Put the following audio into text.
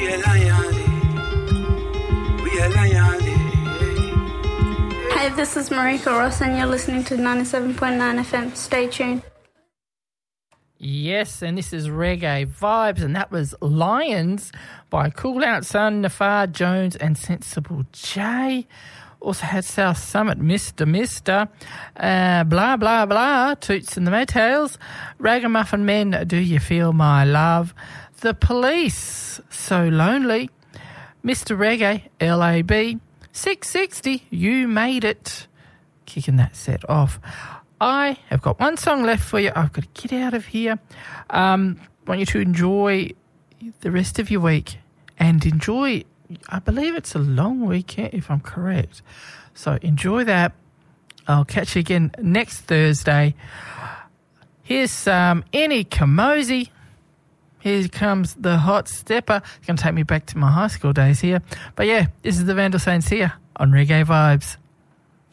Hey, this is Marika Ross and you're listening to 97.9 FM. Stay tuned. Yes, and this is Reggae Vibes, and that was Lions by Cool Out Sun, Nafar Jones and Sensible J. Also had South Summit, Mr. Blah, blah, blah, Toots and the Maytals. Ragamuffin Men, Do You Feel My Love? The Police, So Lonely. Mr. Reggae, LAB. 660, You Made It. Kicking that set off. I have got one song left for you. I've got to get out of here. Want you to enjoy the rest of your week and enjoy, I believe it's a long weekend if I'm correct. So enjoy that. I'll catch you again next Thursday. Here's Annie Kamosi. Here comes the Hot Stepper. It's going to take me back to my high school days here. But yeah, this is the Vandal Saints here on Reggae Vibes.